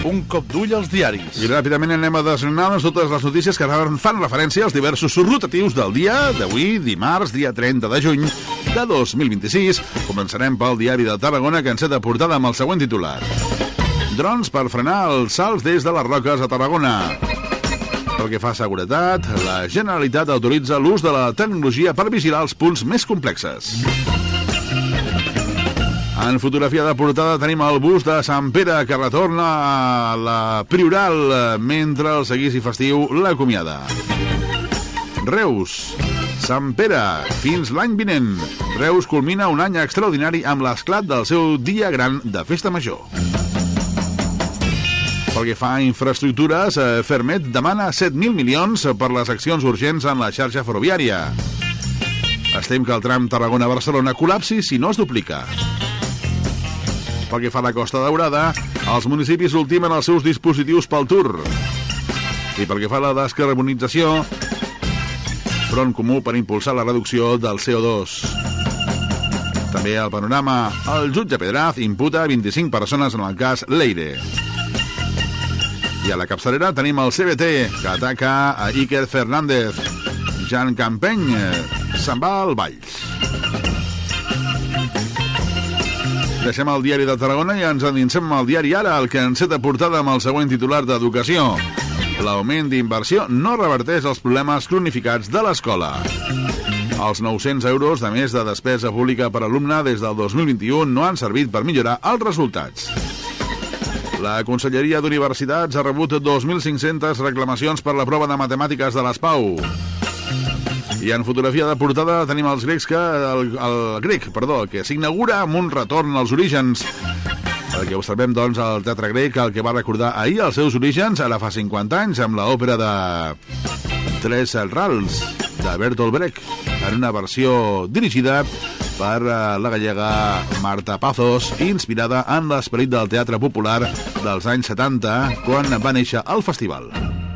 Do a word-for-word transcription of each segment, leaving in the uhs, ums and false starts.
Un cop d'ull als diaris. I ràpidament anem a desgranar-nos totes les notícies que fan referència als diversos rotatius del dia d'avui, dimarts, dia trenta de juny de dos mil vint-i-sis. Començarem pel diari de Tarragona, que enceta portada amb el següent titular. Drons per frenar els salts des de les Roques a Tarragona. Pel que fa a seguretat, la Generalitat autoritza l'ús de la tecnologia per vigilar els punts més complexes. En fotografia de portada tenim el bus de Sant Pere, que retorna a la Prioral mentre el seguici festiu l'acomiada. Reus. Sant Pere, fins l'any vinent. Reus culmina un any extraordinari amb l'esclat del seu dia gran de festa major. Pel que fa a infraestructures, Fermet demana set mil milions per les accions urgents en la xarxa ferroviària. Es tem que el tram Tarragona-Barcelona col·lapsi si no es duplica. Pel que fa a la Costa Daurada, els municipis ultimen els seus dispositius pel Tour. I pel que fa a la descarbonització, front comú per impulsar la reducció del C O dos. També al panorama, el jutge Pedraz imputa vint-i-cinc persones en el cas Leire. I a la capçalera tenim el C B T, que ataca a Iker Fernández. Jan Campeny se'n va al Valls. Deixem el diari de Tarragona i ens endinsem al diari Ara, el que enceta portada amb el següent titular d'Educació. L'augment d'inversió no reverteix els problemes cronificats de l'escola. Els nou-cents euros de més de despesa pública per alumne des del dos mil vint-i-u no han servit per millorar els resultats. La Conselleria d'Universitats ha rebut dos mil cinc-centes reclamacions per la prova de matemàtiques de l'S P A U. I en fotografia de portada tenim els grecs que, el, el grec, perdó, que s'inaugura amb un retorn als orígens. El que observem, doncs, al teatre grec, el que va recordar ahir els seus orígens, ara fa cinquanta anys, amb l'òpera de Tres Rals, de Bertolt Brecht, en una versió dirigida per la gallega Marta Pazos, inspirada en l'esperit del teatre popular dels anys setanta, quan va néixer el festival.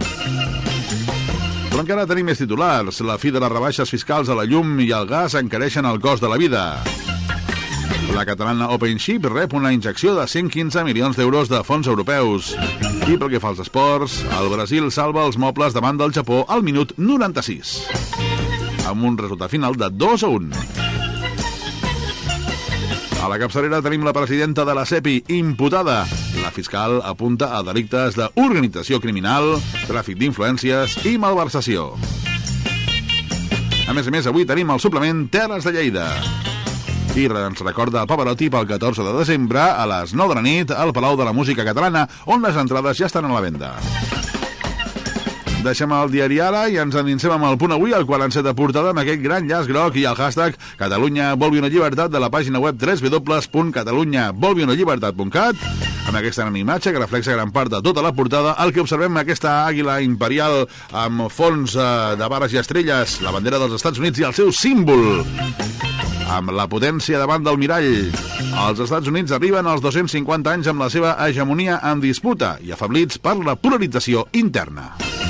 Però encara tenim més titulars. La fi de les rebaixes fiscals a la llum i al gas encareixen el cost de la vida. La catalana OpenShip rep una injecció de cent quinze milions d'euros de fons europeus. I pel que fa als esports, el Brasil salva els mobles davant del Japó al minut noranta-sis, amb un resultat final de dos a un. A la capçalera tenim la presidenta de la CEPI imputada. La fiscal apunta a delictes d'organització criminal, tràfic d'influències i malversació. A més a més, avui tenim el suplement Terres de Lleida. I ens recorda el Pavarotti pel catorze de desembre a les nou de la nit al Palau de la Música Catalana, on les entrades ja estan a la venda. Deixem el diari Ara i ens endinsem amb el Punt Avui, el qual enceta portada amb aquest gran llaç groc i el hashtag Catalunya volvi una llibertat de la pàgina web w w w punt catalunya volvi una llibertat punt cat. Amb aquesta gran imatge que reflexa gran part de tota la portada, el que observem aquesta àguila imperial amb fons de barres i estrelles, la bandera dels Estats Units i el seu símbol, amb la potència davant del mirall. Els Estats Units arriben als dos-cents cinquanta anys amb la seva hegemonia en disputa i afablits per la polarització interna.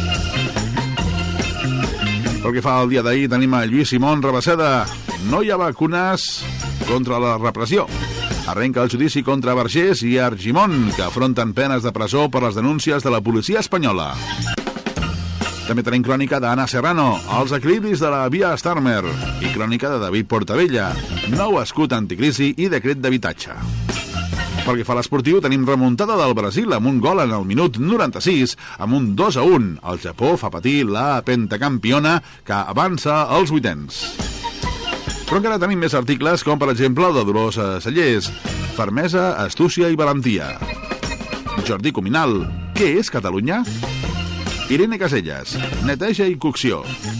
Pel que fa al dia d'ahir, tenim a Lluís Simón Rabasseda. No hi ha vacunes contra la repressió. Arrenca el judici contra Vergés i Argimon, que afronten penes de presó per les denúncies de la policia espanyola. També tenim crònica d'Anna Serrano, els equilibris de la via Starmer, i crònica de David Portabella, nou escut anticrisi i decret d'habitatge. Pel que fa a l'esportiu, tenim remuntada del Brasil amb un gol en el minut noranta-sis, amb un dos a un. El Japó fa patir la pentacampiona, que avança als vuitens. Però encara tenim més articles, com per exemple el de Dolors Cellers. Fermesa, astúcia i valentia. Jordi Cuminal, què és Catalunya? Irene Caselles, neteja i cocció.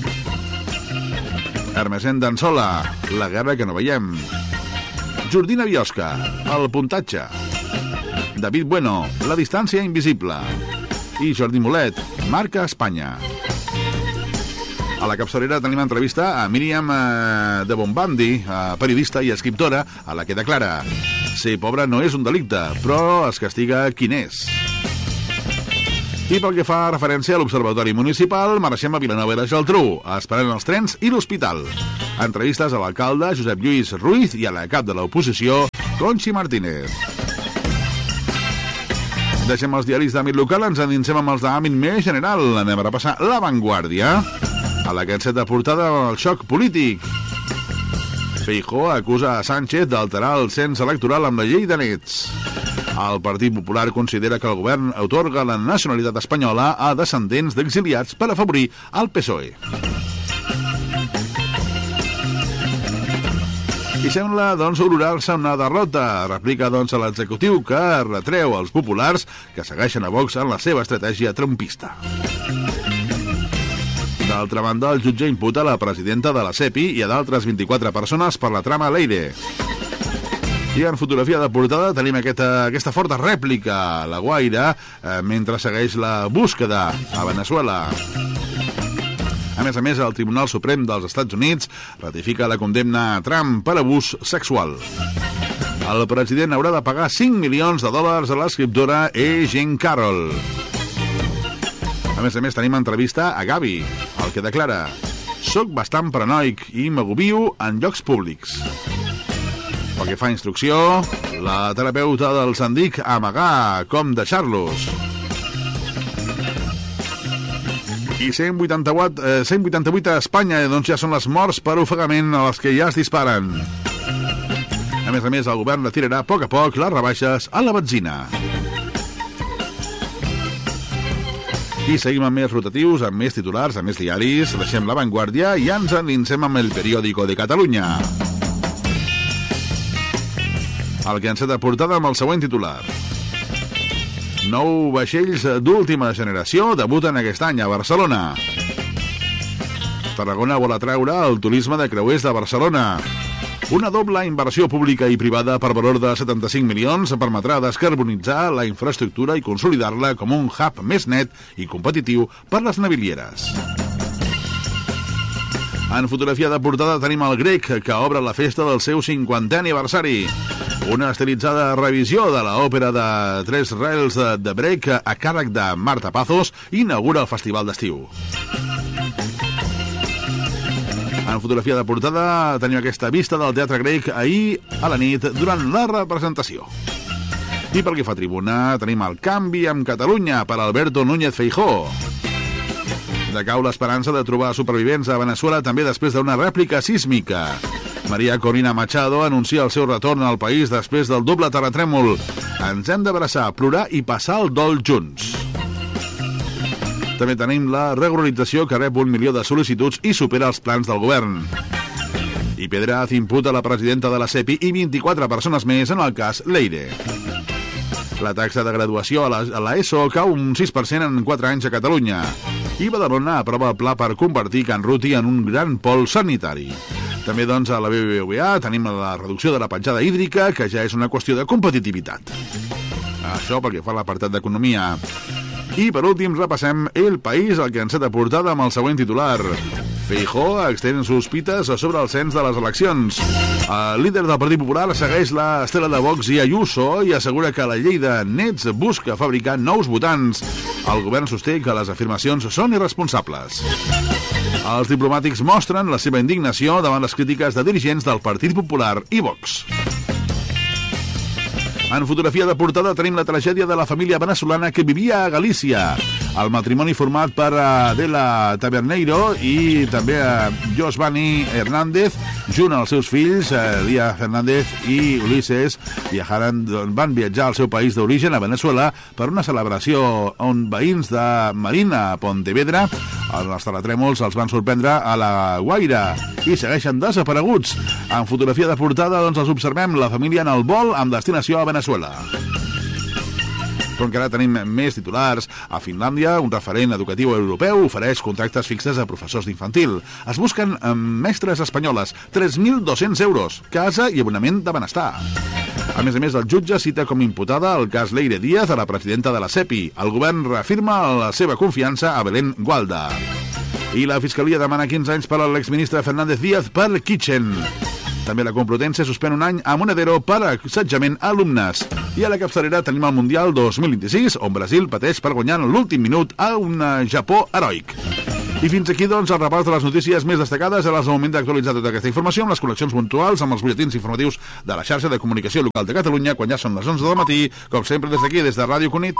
Hermesent d'Ansola, la guerra que no veiem. Jordina Biosca, el puntatge. David Bueno, la distància invisible. I Jordi Molet, marca Espanya. A la capçalera tenim entrevista a Míriam eh, de Bonbandi, eh, periodista i escriptora, a la que declara: ser pobre no és un delicte, però es castiga qui n'és. I pel que fa referència a l'Observatori Municipal, marxem a Vilanova i la Geltrú, esperant els trens i l'hospital. Entrevistes a l'alcalde Josep Lluís Ruiz i a la cap de l'oposició, Conchi Martínez. Deixem els diaris d'àmbit local, ens endinsem amb els d'àmbit més general. Anem a repassar La Vanguardia, a la que enceta portada el xoc polític. Feijóo acusa a Sánchez d'alterar el cens electoral amb la llei de nets. El Partit Popular considera que el govern atorga la nacionalitat espanyola a descendents d'exiliats per afavorir el P S O E. I sembla, doncs, olorar-se una derrota. Replica, doncs, a l'executiu que retreu als populars que segueixen a Vox en la seva estratègia trumpista. D'altra banda, el jutge imputa la presidenta de la SEPI i a d'altres vint-i-quatre persones per la trama Leire. I en fotografia de portada tenim aquesta, aquesta forta rèplica a La Guaira eh, mentre segueix la búsqueda a Veneçuela. A més a més, el Tribunal Suprem dels Estats Units ratifica la condemna a Trump per abús sexual. El president haurà de pagar cinc milions de dòlars a l'escriptora E. Jean Carroll. A més a més, tenim entrevista a Gavi, el que declara: «Soc bastant paranoic i m'agobio en llocs públics». Pel que fa a instrucció, la terapeuta dels en dic amagar com deixar-los. I cent vuitanta-vuit, eh, cent vuitanta-vuit a Espanya, doncs ja són les morts per ofegament a les que ja es disparen. A més a més, el govern retirarà a poc a poc les rebaixes a la benzina. I seguim amb més rotatius, amb més titulars, amb més diaris. Deixem La Vanguardia i ens endinsem amb El Periódico de Catalunya, el que enceta portada amb el següent titular. Nou vaixells d'última generació debuten aquest any a Barcelona. Tarragona vol atraure el turisme de creuers de Barcelona. Una doble inversió pública i privada per valor de setanta-cinc milions permetrà descarbonitzar la infraestructura i consolidar-la com un hub més net i competitiu per les navilieres. En fotografia de portada tenim el grec, que obre la festa del seu cinquantè aniversari. Una estilitzada revisió de l'òpera de Tres Rails de Brecht a càrrec de Marta Pazos inaugura el festival d'estiu. En fotografia de portada tenim aquesta vista del Teatre Grec ahir a la nit durant la representació. I pel que fa a tribuna tenim el canvi amb Catalunya per Alberto Núñez Feijóo. Decau l'esperança de trobar supervivents a Veneçuela també després d'una rèplica sísmica. Maria Corina Machado anuncia el seu retorn al país després del doble terratrèmol. Ens hem d'abraçar, plorar i passar el dol junts. També tenim la regularització que rep un milió de sol·licituds i supera els plans del govern. I Pedraz imputa la presidenta de la SEPI i vint-i-quatre persones més en el cas Leire. La taxa de graduació a la, a la ESO cau un sis per cent en quatre anys a Catalunya. I Badalona aprova el pla per convertir Can Ruti en un gran pol sanitari. També, doncs, a la B B V A tenim la reducció de la petjada hídrica, que ja és una qüestió de competitivitat. Això pel que fa a l'apartat d'economia. I, per últim, repassem El País, el que enceta portada amb el següent titular. Feijóo extén sospites sobre el cens de les eleccions. El líder del Partit Popular segueix la estela de Vox i Ayuso i assegura que la llei de nets busca fabricar nous votants. El govern sosté que les afirmacions són irresponsables. Els diplomàtics mostren la seva indignació davant les crítiques de dirigents del Partit Popular i Vox. En fotografia de portada tenim la tragèdia de la família venezolana que vivia a Galícia. El matrimoni format per Adela Taberneiro i també Josvani Hernández, junt als seus fills, Lía Fernández i Ulises, viajaren, van viatjar al seu país d'origen, a Veneçuela, per una celebració on veïns de Marina, Pontevedra, els terratrèmols els van sorprendre a La Guaira i segueixen desapareguts. En fotografia de portada, doncs, els observem la família en el vol amb destinació a Veneçuela. Però encara tenim més titulars. A Finlàndia, un referent educatiu europeu ofereix contractes fixes a professors d'infantil. Es busquen mestres espanyoles, tres mil dos-cents euros, casa i abonament de benestar. A més a més, el jutge cita com imputada el cas Leire Díaz a la presidenta de la SEPI. El govern reafirma la seva confiança a Belén Gualda. I la Fiscalia demana quinze anys per a l'exministre Fernández Díaz per Kitchen. També la Complutense suspèn un any a Monedero per assetjament a alumnes. I a la capçalera tenim el Mundial dos mil vint-i-sis, on Brasil pateix per guanyar en l'últim minut a un Japó heroic. I fins aquí, doncs, el repàs de les notícies més destacades. Ara és el moment d'actualitzar tota aquesta informació amb les connexions puntuals, amb els butlletins informatius de la xarxa de comunicació local de Catalunya, quan ja són les onze del matí, com sempre des d'aquí, des de Ràdio Cunit.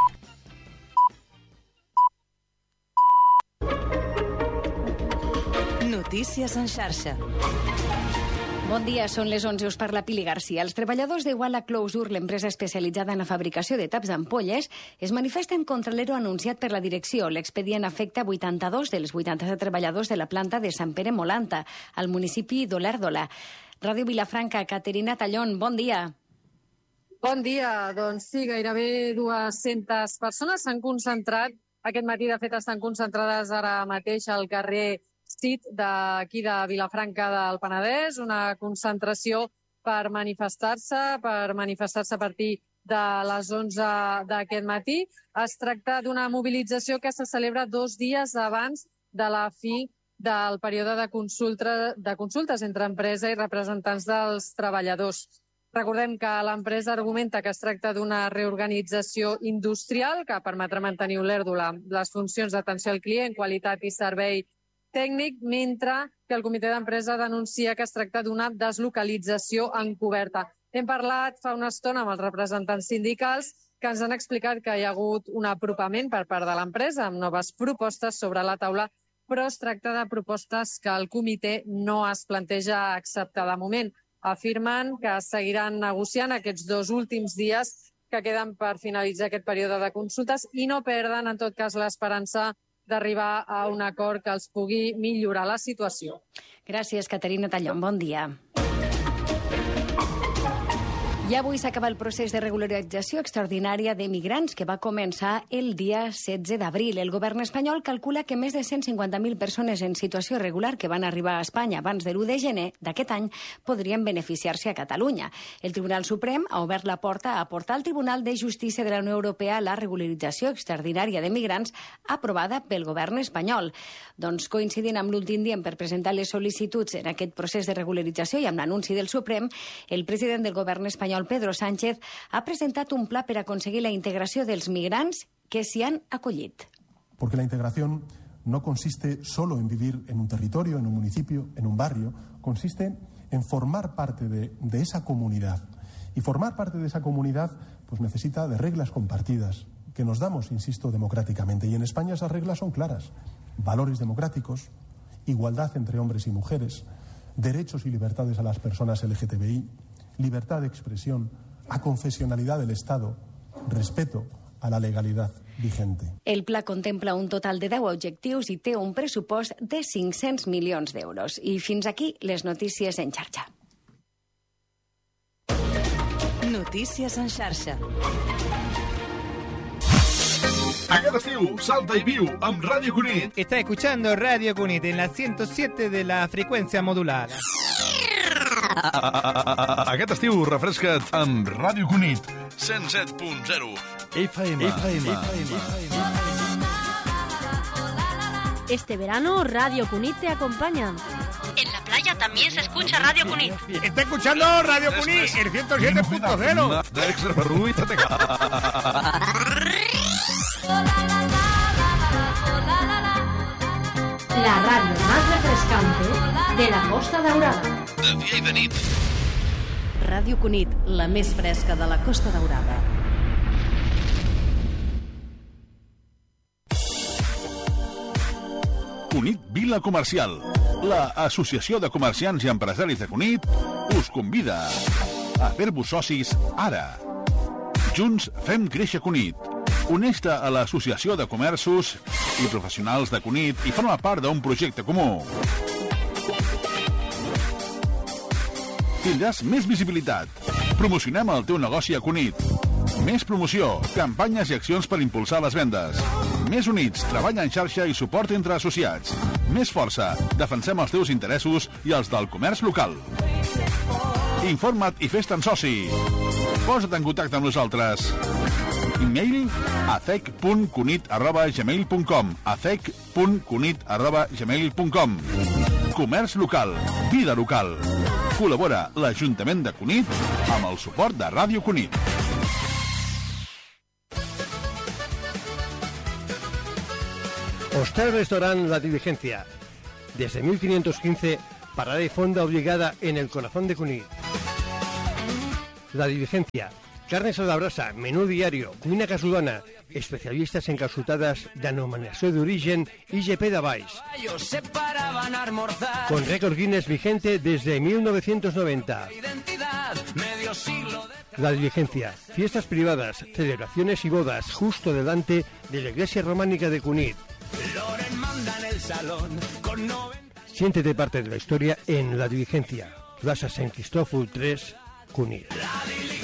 Notícies en xarxa. Bon dia, són les onze, us parla Pili Garcia. Els treballadors d'Iguala Closure, l'empresa especialitzada en la fabricació de taps d'ampolles, es manifesten contra l'ero anunciat per la direcció. L'expedient afecta vuitanta-dos dels vuitanta-set treballadors de la planta de Sant Pere Molanta, al municipi d'Olèrdola. Ràdio Vilafranca, Caterina Tallón, bon dia. Bon dia. Doncs sí, gairebé dues-centes persones s'han concentrat. Aquest matí, de fet, estan concentrades ara mateix al carrer Cit d'aquí de Vilafranca del Penedès, una concentració per manifestar-se, per manifestar-se a partir de les onze d'aquest matí. Es tracta d'una mobilització que se celebra dos dies abans de la fi del període de, consulta, de consultes entre empresa i representants dels treballadors. Recordem que l'empresa argumenta que es tracta d'una reorganització industrial que permetrà mantenir Olèrdola les funcions d'atenció al client, qualitat i servei tècnic, mentre que el comitè d'empresa denuncia que es tracta d'una deslocalització encoberta. Hem parlat fa una estona amb els representants sindicals que ens han explicat que hi ha hagut un apropament per part de l'empresa amb noves propostes sobre la taula, però es tracta de propostes que el comitè no es planteja acceptar de moment. Afirmen que seguiran negociant aquests dos últims dies que queden per finalitzar aquest període de consultes i no perden, en tot cas, l'esperança d'arribar a un acord que els pugui millorar la situació. Gràcies, Caterina Tallón. Bon dia. I avui s'acaba el procés de regularització extraordinària de migrants que va començar el dia setze d'abril. El govern espanyol calcula que més de cent cinquanta mil persones en situació irregular que van arribar a Espanya abans de l'u de gener d'aquest any podrien beneficiar-se a Catalunya. El Tribunal Suprem ha obert la porta a portar al Tribunal de Justícia de la Unió Europea la regularització extraordinària de migrants aprovada pel govern espanyol. Doncs coincidint amb l'últim dia per presentar les sol·licituds en aquest procés de regularització i amb l'anunci del Suprem, el president del govern espanyol, Pedro Sánchez, ha presentat un pla per aconseguir la integració dels migrants que s'hi han acollit. Porque la integración no consiste solo en vivir en un territorio, en un municipio, en un barrio, consiste en formar parte de, de esa comunidad. Y formar parte de esa comunidad pues necesita de reglas compartidas, que nos damos, insisto, democráticamente. Y en España esas reglas son claras. Valores democráticos, igualdad entre hombres y mujeres, derechos y libertades a las personas L G T B I, libertad de expresión, aconfesionalidad del Estado, respeto a la legalidad vigente. El pla contempla un total de deu objectius i té un pressupost de cinc-cents milions d'euros. I fins aquí les notícies en xarxa. Notícies en xarxa. Aquest estiu, salta i viu amb Ràdio Cunit. Está escuchando Radio Cunit en la ciento siete de la frecuencia modulada. Aquest estiu refresca't amb Ràdio Cunit, cent set punt zero F M. F M. Este verano Radio Cunit te acompaña. En la playa también se escucha Radio Cunit. Está escuchando Radio Cunit, el ciento siete punto cero. La radio más refrescante de la Costa Daurada. De dia i de nit. Ràdio Cunit, la més fresca de la Costa Daurada. Cunit Vila Comercial. La Associació de Comerciants i Empresaris de Cunit us convida a fer-vos socis ara. Junts fem créixer Cunit. Uneix-te a l'Associació de Comerços i Professionals de Cunit i forma part d'un projecte comú. Tindràs més visibilitat. Promocionem el teu negoci a Cunit. Més promoció, campanyes i accions per impulsar les vendes. Més units, treball en xarxa i suport entre associats. Més força, defensem els teus interessos i els del comerç local. Informa't i fes-te'n soci. Posa't en contacte amb nosaltres. E-mail a cec punt cunit arroba gmail punt com a cec punt cunit arroba gmail punt com. Comerç local, vida local. Col·labora l'Ajuntament de Cunit amb el suport de Ràdio Cunit. Hostal Restaurant La Diligencia. Desde mil quinientos quince, parada y fonda obligada en el corazón de Cunit. La Diligencia. Carnes a la brasa, menú diario, cuina casolana, especialistes en calçotades, denominació d'origen I G P de Baix. Con récord Guinness vigente desde mil novecientos noventa. La Diligencia. Fiestas privadas, celebraciones y bodas justo delante de la iglesia románica de Cunit. Siéntete parte de la historia en La Diligencia. Plaza San Cristófol tres, Cunit.